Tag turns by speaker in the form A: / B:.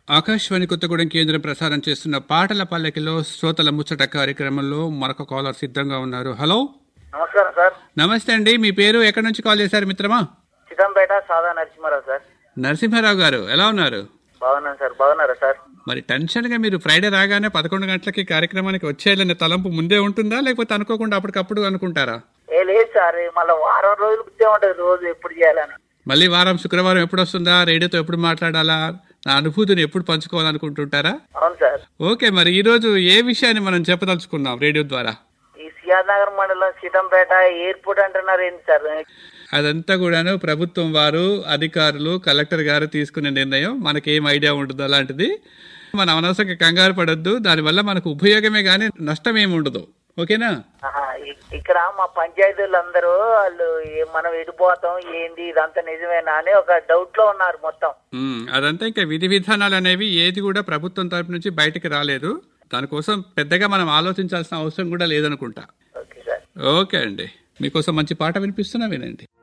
A: ఆకాశవాణి కొత్తగూడెం కేంద్రం ప్రసారం చేస్తున్న పాటల పల్లకిలో శ్రోతల ముచ్చట కార్యక్రమంలో మరొక కాలర్ సిద్ధంగా ఉన్నారు. హలో,
B: నమస్కారం సార్.
A: నమస్తే అండి. మీ పేరు, ఎక్కడి నుంచి కాల్ చేశారు మిత్రమా?
B: చిదంపేట సాదా నరసింహారావు సార్.
A: నరసింహారావు గారు ఎలా ఉన్నారు?
B: బాగున్నాను సార్. బాగున్నారా సార్?
A: మరి టెన్షన్ గా మీరు ఫ్రైడే రాగానే 11 గంటలకి కార్యక్రమానికి వచ్చేయాలనే తలంపు ముందే ఉంటుందా, లేకపోతే అనుకోకుండా అప్పటికప్పుడు అనుకుంటారా?
B: లేదు సార్, మళ్ళీ వారం రోజులు గుర్తే ఉంటది రోజు ఎప్పుడు చేయాలని.
A: మళ్ళీ వారం శుక్రవారం ఎప్పుడు వస్తుందా, రేడియోతో ఎప్పుడు మాట్లాడాలా, నా అనుభూతిని ఎప్పుడు పంచుకోవాలనుకుంటుంటారా?
B: అవును సార్.
A: ఓకే, మరి ఈ రోజు ఏ విషయాన్ని మనం చెప్పదలుచుకున్నాం రేడియో ద్వారా?
B: ఈ సిఆర్ నగర్ మండలం చిదంపేట ఎయిర్పోర్ట్ అంటున్నారు ఏంటి సార్?
A: అదంతా కూడాను ప్రభుత్వం వారు, అధికారులు, కలెక్టర్ గారు తీసుకునే నిర్ణయం. మనకేం ఐడియా ఉండదు అలాంటిది. మనం అనవసరంగా కంగారు పడొద్దు. దానివల్ల మనకు ఉపయోగమే గానీ నష్టం ఏమి ఉండదు. ఓకేనా?
B: ఇక్కడ మా పంచాయతీలు అందరూ వాళ్ళు మనం ఎడిపోతాం ఏంది ఇదంతా నిజమేనా అని ఒక డౌట్ లో ఉన్నారు మొత్తం.
A: అదంతా ఇంకా విధి విధానాలు అనేవి ఏది కూడా ప్రభుత్వం తరపు నుంచి బయటకు రాలేదు. దానికోసం పెద్దగా మనం ఆలోచించాల్సిన అవసరం కూడా లేదనుకుంటా. ఓకే అండి, మీకోసం మంచి పాట వినిపిస్తున్నా, వినండి.